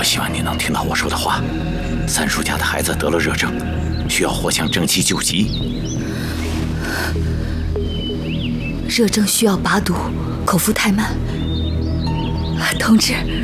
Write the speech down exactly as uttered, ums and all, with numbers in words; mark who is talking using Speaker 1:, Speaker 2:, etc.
Speaker 1: 我希望你能听到我说的话。三叔家的孩子得了热症，需要火枪正气救急。
Speaker 2: 热症需要拔毒，口服太慢。同志。